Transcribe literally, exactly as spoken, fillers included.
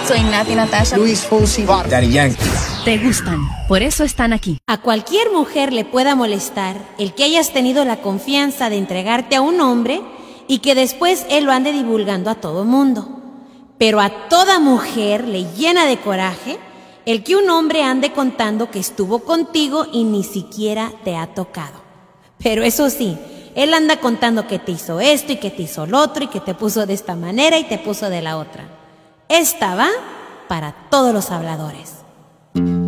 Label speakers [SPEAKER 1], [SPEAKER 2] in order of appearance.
[SPEAKER 1] Soy Nati Natasha.
[SPEAKER 2] Luis Fonsi,
[SPEAKER 3] Daddy Yankee.
[SPEAKER 4] Te gustan, por eso están aquí.
[SPEAKER 5] A cualquier mujer le pueda molestar el que hayas tenido la confianza de entregarte a un hombre y que después él lo ande divulgando a todo mundo. Pero a toda mujer le llena de coraje el que un hombre ande contando que estuvo contigo y ni siquiera te ha tocado. Pero eso sí, él anda contando que te hizo esto y que te hizo lo otro y que te puso de esta manera y te puso de la otra. Esta va para todos los habladores.